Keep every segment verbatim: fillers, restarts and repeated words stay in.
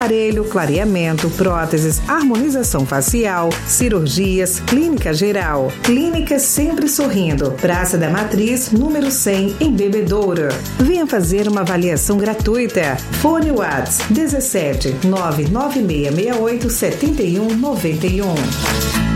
aparelho, clareamento, próteses, harmonização facial, cirurgias, clínica geral. Clínica Sempre Sorrindo, Praça da Matriz, número cem, em Bebedouro. Venha fazer uma avaliação gratuita. Fone WhatsApp dezessete nove nove seis seis oito sete um nove um.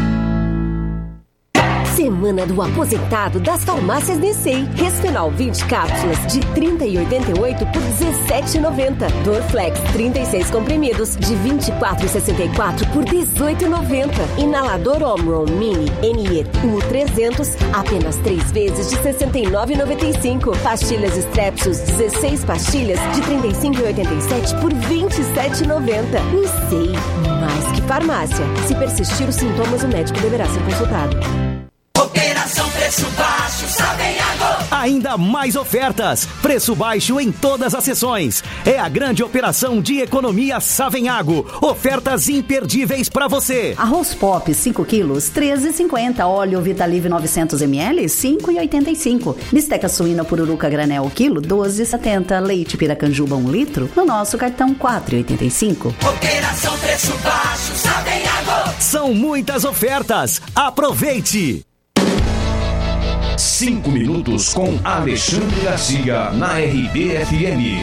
Semana do Aposentado das Farmácias Nessei. Resfenol vinte cápsulas de trinta e oitenta e oito por dezessete e noventa. Dorflex trinta e seis comprimidos de vinte e quatro e sessenta e quatro por dezoito e noventa. Inalador Omron Mini N E U trezentos apenas três vezes de sessenta e nove e noventa e cinco. Pastilhas Strepsils dezesseis pastilhas de trinta e cinco e oitenta e sete por vinte e sete e noventa. Nessei, mais que farmácia. Se persistir os sintomas, o médico deverá ser consultado. Operação Preço Baixo, Savenhago. Ainda mais ofertas. Preço baixo em todas as sessões. É a grande operação de economia Savenhago. Ofertas imperdíveis para você. Arroz Pop cinco quilos, treze reais e cinquenta centavos. Óleo Vitalive novecentos mililitros, cinco reais e oitenta e cinco centavos. Bisteca suína pururuca granel quilo, doze reais e setenta centavos. Leite Piracanjuba um litro, no nosso cartão quatro reais e oitenta e cinco centavos. Operação Preço Baixo, Savenhago. São muitas ofertas. Aproveite. Cinco minutos com Alexandre Garcia na R B F M.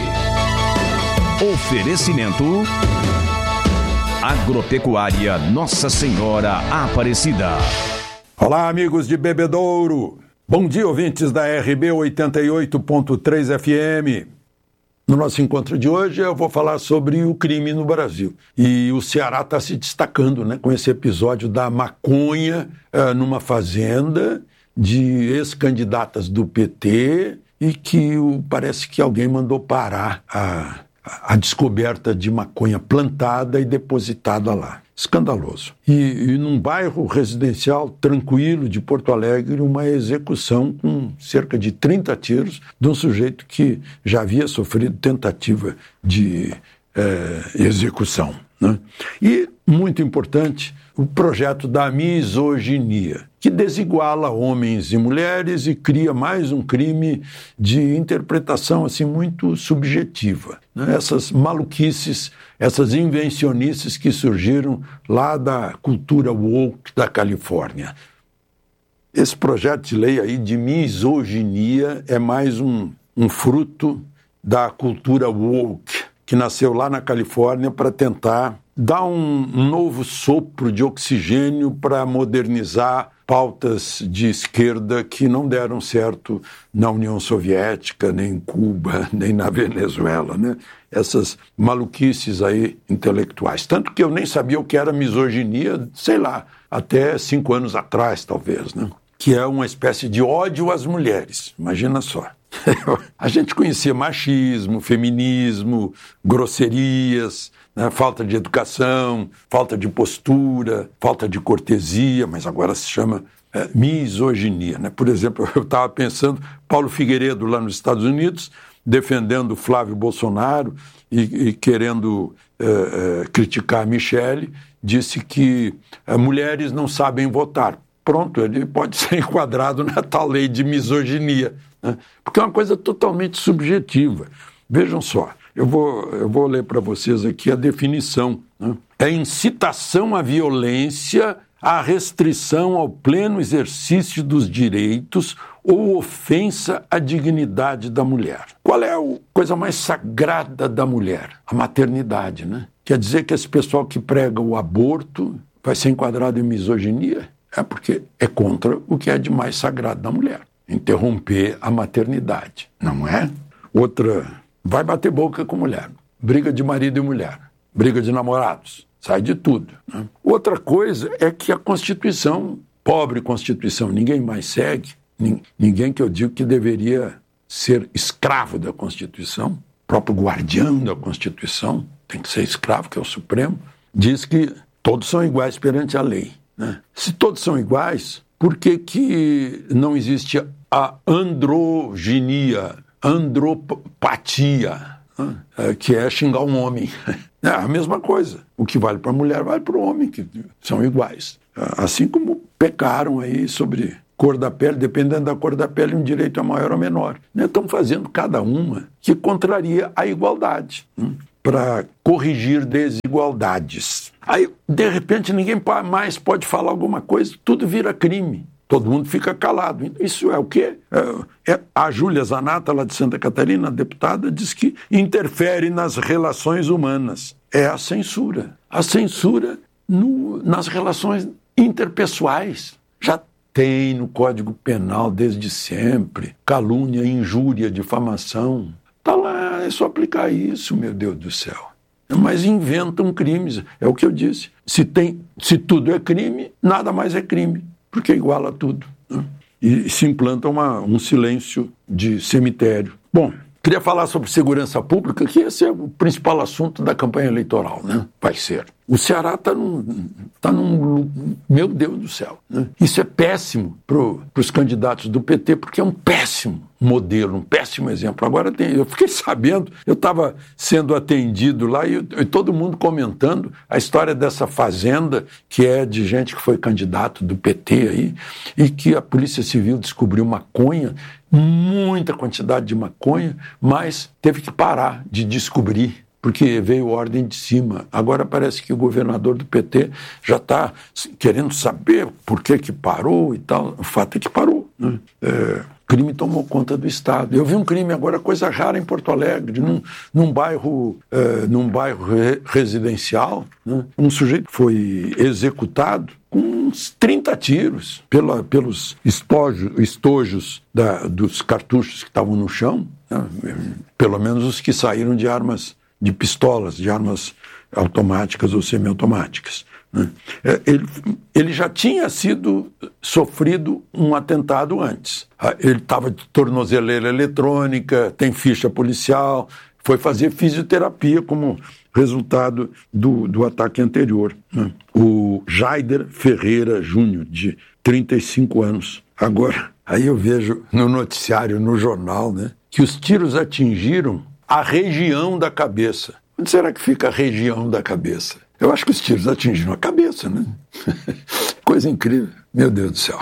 Oferecimento Agropecuária Nossa Senhora Aparecida. Olá, amigos de Bebedouro. Bom dia, ouvintes da R B oitenta e oito ponto três F M. No nosso encontro de hoje eu vou falar sobre o crime no Brasil. E o Ceará está se destacando, né, com esse episódio da maconha uh, numa fazenda de ex-candidatas do P T e que o, parece que alguém mandou parar a, a descoberta de maconha plantada e depositada lá. Escandaloso. E, e num bairro residencial tranquilo de Porto Alegre, uma execução com cerca de trinta tiros de um sujeito que já havia sofrido tentativa de é, execução, né? E, muito importante, o projeto da misoginia, que desiguala homens e mulheres e cria mais um crime de interpretação assim muito subjetiva, né? Essas maluquices, essas invencionices que surgiram lá da cultura woke da Califórnia. Esse projeto de lei aí de misoginia é mais um, um fruto da cultura woke, que nasceu lá na Califórnia para tentar dar um novo sopro de oxigênio para modernizar pautas de esquerda que não deram certo na União Soviética, nem em Cuba, nem na Venezuela, né? Essas maluquices aí intelectuais. Tanto que eu nem sabia o que era misoginia, sei lá, até cinco anos atrás, talvez, né? Que é uma espécie de ódio às mulheres, imagina só. A gente conhecia machismo, feminismo, grosserias, né, falta de educação, falta de postura, falta de cortesia, mas agora se chama é, misoginia, né? Por exemplo, eu estava pensando, Paulo Figueiredo lá nos Estados Unidos, defendendo Flávio Bolsonaro e, e querendo é, é, criticar a Michele, disse que é, mulheres não sabem votar. Pronto, ele pode ser enquadrado na tal lei de misoginia, né? Porque é uma coisa totalmente subjetiva. Vejam só, eu vou, eu vou ler para vocês aqui a definição, né? É incitação à violência, à restrição ao pleno exercício dos direitos ou ofensa à dignidade da mulher. Qual é a coisa mais sagrada da mulher? A maternidade, né? Quer dizer que esse pessoal que prega o aborto vai ser enquadrado em misoginia? É porque é contra o que é de mais sagrado da mulher. Interromper a maternidade, não é? Outra, vai bater boca com mulher. Briga de marido e mulher. Briga de namorados. Sai de tudo, né? Outra coisa é que a Constituição, pobre Constituição, ninguém mais segue, ninguém que eu digo que deveria ser escravo da Constituição, o próprio guardião da Constituição, tem que ser escravo, que é o Supremo, diz que todos são iguais perante a lei. Se todos são iguais, por que que não existe a androginia, andropatia, né? Que é xingar um homem? É a mesma coisa. O que vale para a mulher vale para o homem, que são iguais. Assim como pecaram aí sobre cor da pele, dependendo da cor da pele, um direito é maior ou menor. Estão fazendo cada uma que contraria a igualdade. para corrigir desigualdades. Aí, de repente, ninguém mais pode falar alguma coisa, tudo vira crime. Todo mundo fica calado. Isso é o quê? É, é, a Júlia Zanata, lá de Santa Catarina, a deputada, diz que interfere nas relações humanas. É a censura. A censura no, nas relações interpessoais. Já tem no Código Penal desde sempre. Calúnia, injúria, difamação. Está lá, é só aplicar isso, meu Deus do céu. Mas inventam crimes. É o que eu disse. Se, tem, se tudo é crime, nada mais é crime. Porque iguala tudo, né? E se implanta uma, um silêncio de cemitério. Bom, queria falar sobre segurança pública, que esse é o principal assunto da campanha eleitoral, né? Vai ser. O Ceará está num, tá num... Meu Deus do céu, né? Isso é péssimo para os candidatos do P T, porque é um péssimo modelo, um péssimo exemplo. Agora, tem, eu fiquei sabendo, eu estava sendo atendido lá e, e todo mundo comentando a história dessa fazenda, que é de gente que foi candidato do P T aí, e que a Polícia Civil descobriu maconha, muita quantidade de maconha, mas teve que parar de descobrir, porque veio ordem de cima. Agora parece que o governador do P T já está querendo saber por que que parou e tal. O fato é que parou, né? É, o crime tomou conta do Estado. Eu vi um crime agora, coisa rara, em Porto Alegre, num, num bairro, é, num bairro re, residencial, né? Um sujeito foi executado com uns trinta tiros pela, pelos estojos, estojos da, dos cartuchos que estavam no chão, né? Pelo menos os que saíram de armas, de pistolas, de armas automáticas ou semiautomáticas, né? Ele, ele já tinha sido sofrido um atentado antes. Ele estava de tornozeleira eletrônica, tem ficha policial, foi fazer fisioterapia como resultado do, do ataque anterior, né? O Jaider Ferreira Júnior, de trinta e cinco anos. Agora, aí eu vejo no noticiário, no jornal, né, que os tiros atingiram a região da cabeça. Onde será que fica a região da cabeça? Eu acho que os tiros atingiram a cabeça, né? Coisa incrível. Meu Deus do céu.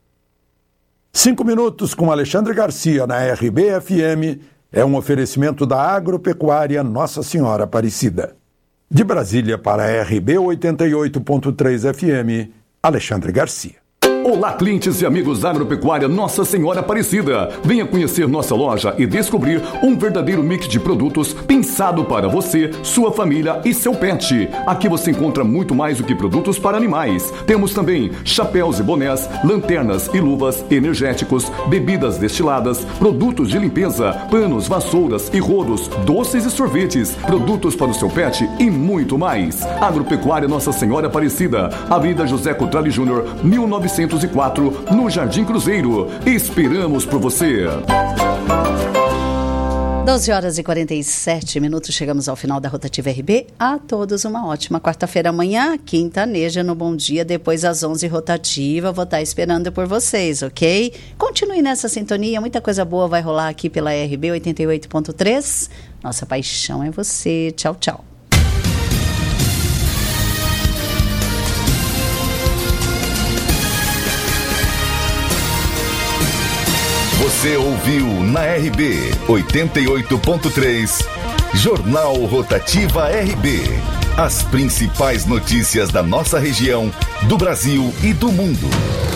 Cinco minutos com Alexandre Garcia na R B F M é um oferecimento da Agropecuária Nossa Senhora Aparecida. De Brasília para a R B oitenta e oito ponto três F M, Alexandre Garcia. Olá, clientes e amigos da Agropecuária Nossa Senhora Aparecida. Venha conhecer nossa loja e descobrir um verdadeiro mix de produtos pensado para você, sua família e seu pet. Aqui você encontra muito mais do que produtos para animais. Temos também chapéus e bonés, lanternas e luvas, energéticos, bebidas destiladas, produtos de limpeza, panos, vassouras e rodos, doces e sorvetes, produtos para o seu pet e muito mais. Agropecuária Nossa Senhora Aparecida, Avenida José Cotrali Júnior, mil novecentos e quatro, no Jardim Cruzeiro. Esperamos por você. doze horas e quarenta e sete minutos, chegamos ao final da Rotativa R B. A todos uma ótima quarta-feira. Amanhã, quintaneja no Bom Dia, depois às onze, Rotativa. Vou estar esperando por vocês, ok? Continue nessa sintonia, muita coisa boa vai rolar aqui pela R B oitenta e oito ponto três. Nossa paixão é você. Tchau, tchau. Você ouviu na R B oitenta e oito ponto três, Jornal Rotativa R B. As principais notícias da nossa região, do Brasil e do mundo.